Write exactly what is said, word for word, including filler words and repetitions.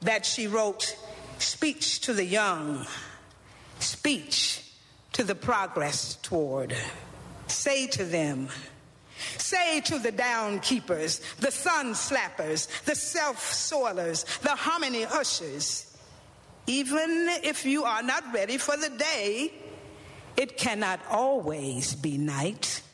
that she wrote speech to the young, speech to the progress toward. Say to them, say to the downkeepers, the sun slappers, the self-soilers, the harmony ushers, even if you are not ready for the day, it cannot always be night.